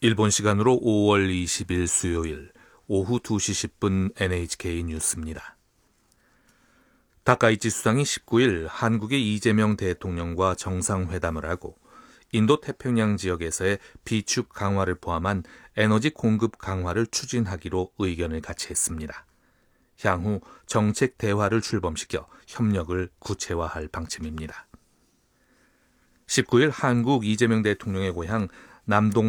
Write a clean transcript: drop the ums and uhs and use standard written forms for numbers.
일본 시간으로 5월 20일 수요일 오후 2시 10분 NHK 뉴스입니다. 다카이치 수상이 19일 한국의 이재명 대통령과 정상회담을 하고 인도 태평양 지역에서의 비축 강화를 포함한 에너지 공급 강화를 추진하기로 의견을 같이 했습니다. 향후 정책 대화를 출범시켜 협력을 구체화할 방침입니다. 19일 한국 이재명 대통령의 고향 남동